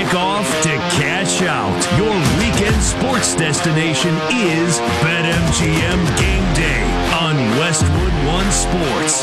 off to cash out. Your weekend sports destination is BetMGM Game Day on Westwood One Sports.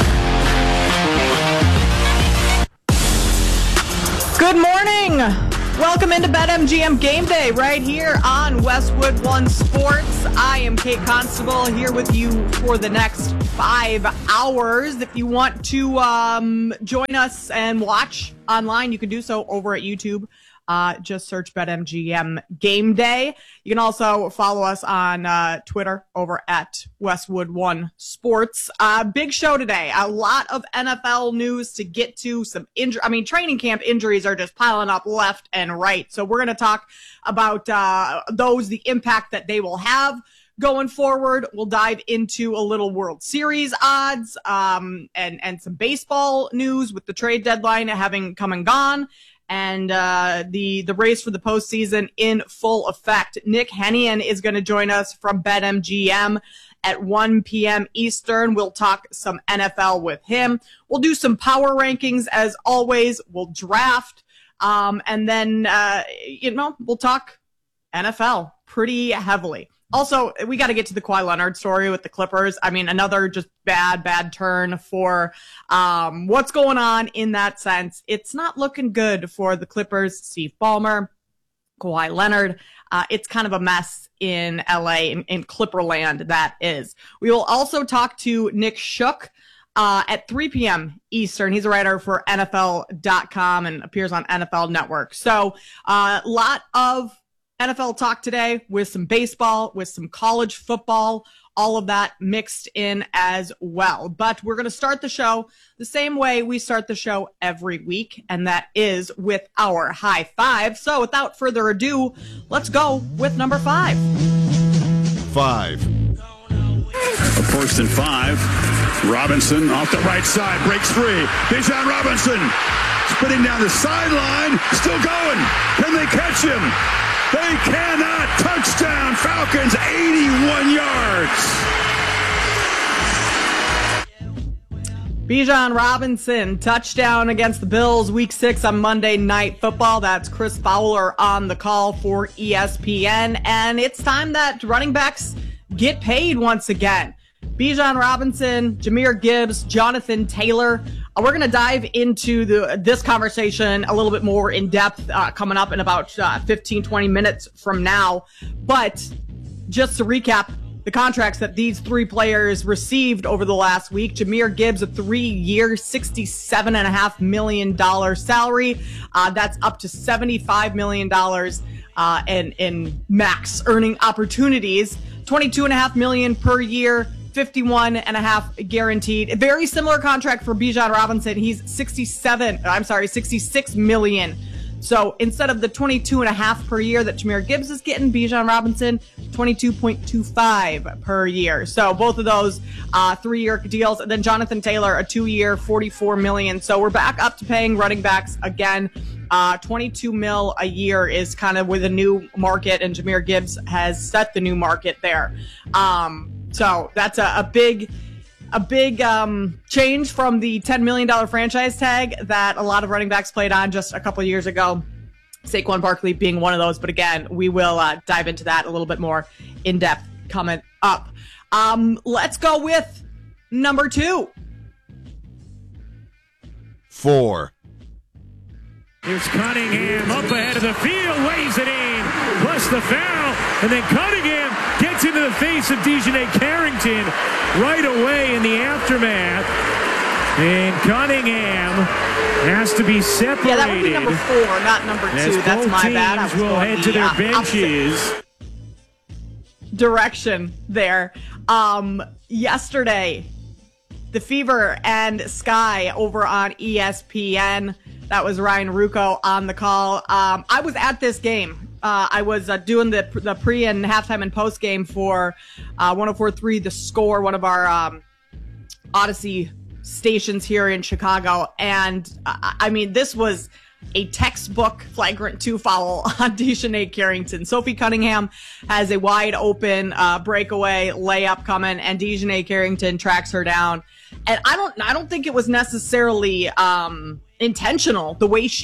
Good morning. Welcome into BetMGM Game Day right here on Westwood One Sports. I am Kate Constable here with you for the next 5 hours. If you want to join us and watch online, you can do so over at YouTube. Just search BetMGM Game Day. You can also follow us on Twitter over at Westwood One Sports. Big show today. A lot of NFL news to get to. Some training camp injuries are just piling up left and right. So we're going to talk about those, the impact that they will have going forward. We'll dive into a little World Series odds and some baseball news with the trade deadline having come and gone. And the race for the postseason in full effect. Nick Hennian is going to join us from BetMGM at 1 p.m. Eastern. We'll talk some NFL with him. We'll do some power rankings as always. We'll draft. And then, we'll talk NFL pretty heavily. Also, we got to get to the Kawhi Leonard story with the Clippers. I mean, another just bad turn for what's going on in that sense. It's not looking good for the Clippers. Steve Ballmer, Kawhi Leonard. It's kind of a mess in LA, in Clipperland, that is. We will also talk to Nick Shook at 3 p.m. Eastern. He's a writer for NFL.com and appears on NFL Network. So a lot of NFL talk today with some baseball, with some college football, all of that mixed in as well. But we're going to start the show the same way we start the show every week, and that is with our high five. So without further ado, let's go with number 5. 5. A 1st and 5. Robinson off the right side, breaks free. Bijan Robinson spinning down the sideline, still going. Can they catch him? They cannot. Touchdown, Falcons, 81 yards. Bijan Robinson, touchdown against the Bills, Week 6 on Monday Night Football. That's Chris Fowler on the call for ESPN. And it's time that running backs get paid once again. Bijan Robinson, Jahmyr Gibbs, Jonathan Taylor. We're going to dive into this conversation a little bit more in depth coming up in about 15, 20 minutes from now. But just to recap the contracts that these 3 players received over the last week. Jahmyr Gibbs, a 3-year, $67.5 million salary. That's up to $75 million in max earning opportunities. $22.5 million per year. 51.5 guaranteed. A very similar contract for Bijan Robinson. He's 66 million. So instead of the 22.5 per year that Jahmyr Gibbs is getting, Bijan Robinson 22.25 per year. So both of those 3-year deals. And then Jonathan Taylor, a 2-year, 44 million. So we're back up to paying running backs again. 22 mil a year is kind of with a new market, and Jahmyr Gibbs has set the new market there. So that's a big change from the $10 million franchise tag that a lot of running backs played on just a couple of years ago. Saquon Barkley being one of those. But again, we will dive into that a little bit more in depth coming up. Let's go with number 2. 4. Here's Cunningham up ahead of the field, waves it in, plus the foul, and then Cunningham gets into the face of Dejounte Carrington right away in the aftermath. And Cunningham has to be separated. Yeah, that would be number 4, not number 2. That's my bad. I will head to their benches. Direction there. Yesterday, the Fever and Sky over on ESPN. That was Ryan Ruocco on the call. I was at this game. I was doing the pre and halftime and post game for 104.3 The Score, one of our Odyssey stations here in Chicago. And I mean, this was a textbook flagrant 2 foul on Dejounte Carrington. Sophie Cunningham has a wide open breakaway layup coming, and Dejounte Carrington tracks her down. And I don't think it was necessarily intentional the way she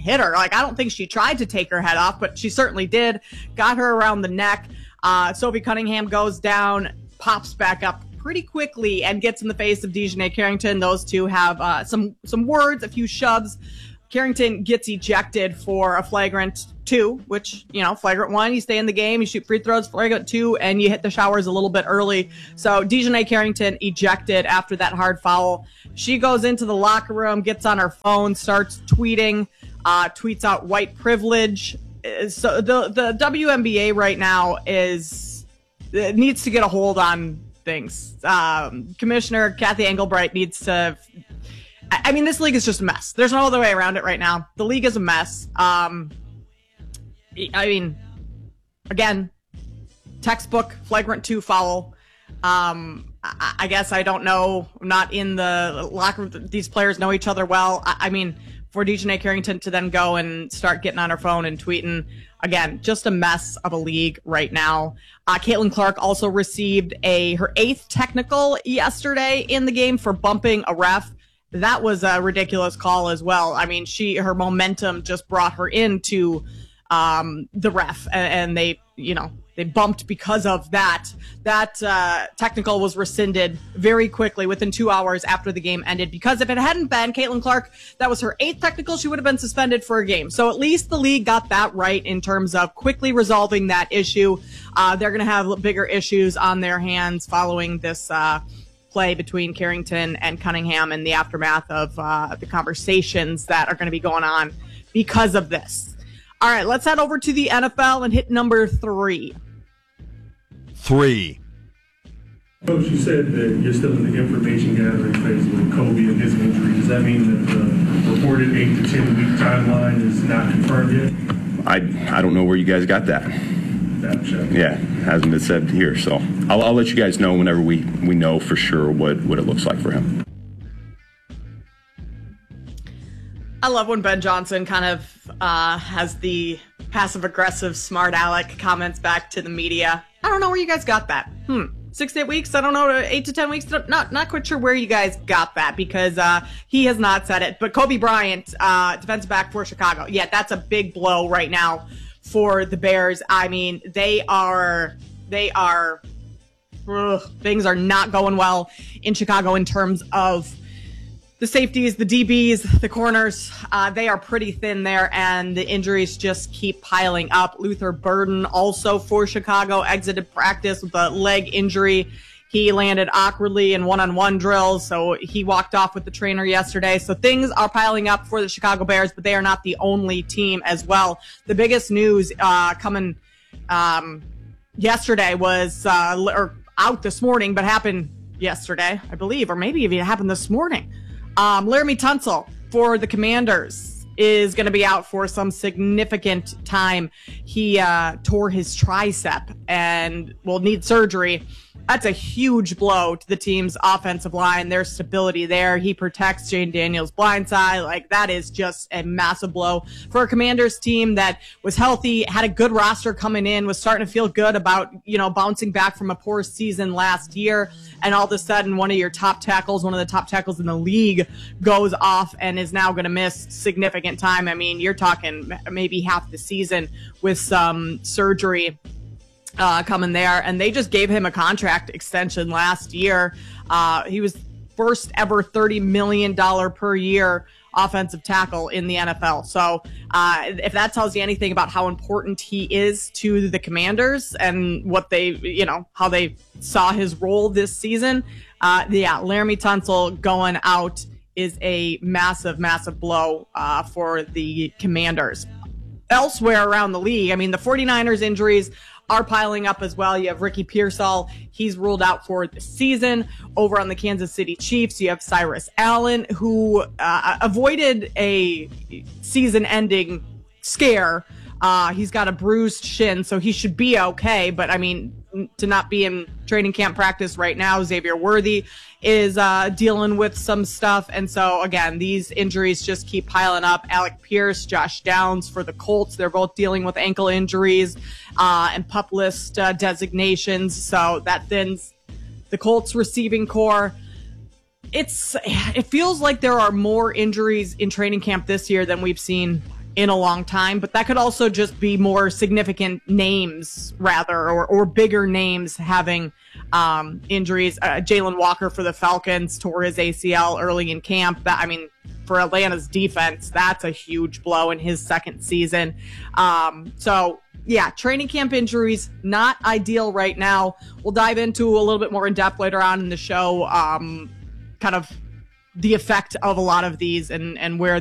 hit her. Like, I don't think she tried to take her head off, but she certainly did. Got her around the neck. Sophie Cunningham goes down, pops back up pretty quickly, and gets in the face of DiJonai Carrington. Those two have some words, a few shoves. Carrington gets ejected for a flagrant 2, which, flagrant 1, you stay in the game, you shoot free throws, flagrant 2, and you hit the showers a little bit early. So DiJonai Carrington ejected after that hard foul. She goes into the locker room, gets on her phone, starts tweeting, tweets out white privilege. So the WNBA right now needs to get a hold on things. Commissioner Kathy Engelbright needs to... I mean, this league is just a mess. There's no other way around it right now. The league is a mess. I mean, again, textbook flagrant 2 foul. I guess I don't know. I'm not in the locker room. These players know each other well. I mean, for DiJonai Carrington to then go and start getting on her phone and tweeting, again, just a mess of a league right now. Caitlin Clark also received her 8th technical yesterday in the game for bumping a ref. That was a ridiculous call as well. I mean, her momentum just brought her into the ref, and they bumped because of that. That technical was rescinded very quickly within 2 hours after the game ended, because if it hadn't been Caitlin Clark, that was her 8th technical, she would have been suspended for a game. So at least the league got that right in terms of quickly resolving that issue. They're going to have bigger issues on their hands following this play between Carrington and Cunningham in the aftermath of the conversations that are going to be going on because of this. All right, let's head over to the NFL and hit number 3. 3. Coach, you said that you're still in the information gathering phase with Kobe and his injury. Does that mean that the reported 8 to 10 week timeline is not confirmed yet? I don't know where you guys got that. Yeah, hasn't been said here, so I'll let you guys know whenever we know for sure what it looks like for him. I love when Ben Johnson kind of has the passive-aggressive, smart aleck comments back to the media. I don't know where you guys got that. 6 to 8 weeks? I don't know. 8 to 10 weeks? Not quite sure where you guys got that, because he has not said it. But Kobe Bryant, defensive back for Chicago. Yeah, that's a big blow right now for the Bears. I mean, things are not going well in Chicago in terms of the safeties, the DBs, the corners. They are pretty thin there, and the injuries just keep piling up. Luther Burden, also for Chicago, exited practice with a leg injury. He landed awkwardly in one-on-one drills, so he walked off with the trainer yesterday. So things are piling up for the Chicago Bears, but they are not the only team as well. The biggest news coming yesterday was, or out this morning, but happened yesterday, I believe, or maybe even happened this morning. Laramie Tunsil for the Commanders is going to be out for some significant time. He tore his tricep and will need surgery. That's a huge blow to the team's offensive line, their stability there. He protects Jane Daniels' blind side. Like, that is just a massive blow for a Commanders team that was healthy, had a good roster coming in, was starting to feel good about, bouncing back from a poor season last year. And all of a sudden, one of the top tackles in the league goes off and is now going to miss significant time. I mean, you're talking maybe half the season with some surgery coming there, and they just gave him a contract extension last year. He was first ever $30 million per year offensive tackle in the NFL. So if that tells you anything about how important he is to the Commanders and what they, how they saw his role this season, Laramie Tunsil going out is a massive, massive blow for the Commanders. Elsewhere around the league, I mean, the 49ers injuries are piling up as well. You have Ricky Pearsall. He's ruled out for the season. Over on the Kansas City Chiefs, you have Cyrus Allen, who avoided a season-ending scare. He's got a bruised shin, so he should be okay. But, I mean, to not be in training camp practice right now, Xavier Worthy is dealing with some stuff. And so, again, these injuries just keep piling up. Alec Pierce, Josh Downs for the Colts, they're both dealing with ankle injuries and PUP list designations. So that thins the Colts receiving core. It feels like there are more injuries in training camp this year than we've seen in a long time, but that could also just be more significant names rather, or bigger names having injuries. Jalen Walker for the Falcons tore his ACL early in camp. For Atlanta's defense, that's a huge blow in his second season. So yeah, training camp injuries, not ideal right now. We'll dive into a little bit more in depth later on in the show, kind of the effect of a lot of these and where